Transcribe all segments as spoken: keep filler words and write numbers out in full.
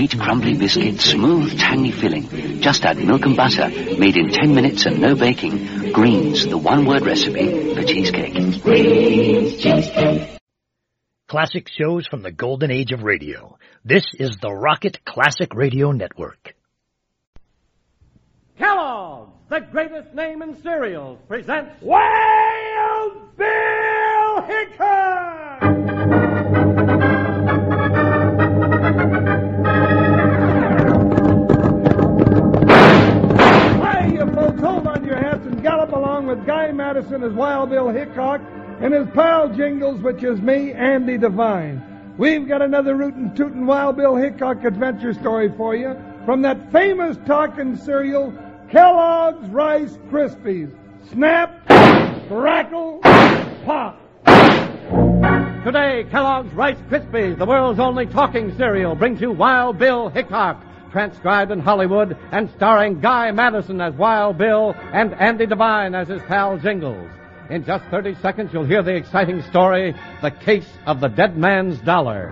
sweet, crumbly biscuit, smooth, tangy filling. Just add milk and butter, made in ten minutes and no baking. Greens, the one-word recipe for cheesecake. Greens cheesecake. Classic shows from the golden age of radio. This is the Rocket Classic Radio Network. Kellogg's, the greatest name in cereals, presents Wild Bill Hickok! Hi, you folks, hold on your hats and gallop along with Guy Madison as Wild Bill Hickok and his pal Jingles, which is me, Andy Devine. We've got another rootin' tootin' Wild Bill Hickok adventure story for you from that famous talking cereal, Kellogg's Rice Krispies. Snap, crackle, pop. Today, Kellogg's Rice Krispies, the world's only talking cereal, brings you Wild Bill Hickok, transcribed in Hollywood and starring Guy Madison as Wild Bill and Andy Devine as his pal Jingles. In just thirty seconds, you'll hear the exciting story, The Case of the Dead Man's Dollar.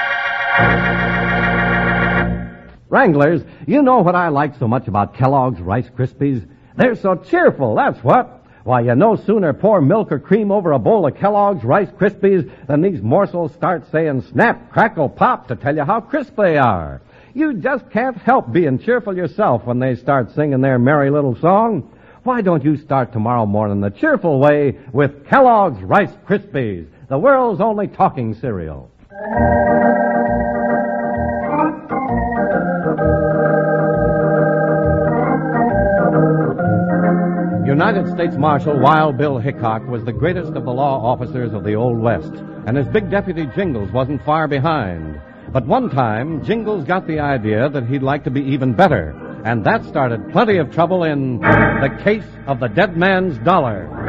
Wranglers, you know what I like so much about Kellogg's Rice Krispies? They're so cheerful, that's what. Why, you no sooner pour milk or cream over a bowl of Kellogg's Rice Krispies than these morsels start saying snap, crackle, pop to tell you how crisp they are. You just can't help being cheerful yourself when they start singing their merry little song. Why don't you start tomorrow morning the cheerful way with Kellogg's Rice Krispies, the world's only talking cereal? United States Marshal Wild Bill Hickok was the greatest of the law officers of the Old West, and his big deputy Jingles wasn't far behind. But one time, Jingles got the idea that he'd like to be even better, and that started plenty of trouble in The Case of the Dead Man's Dollar.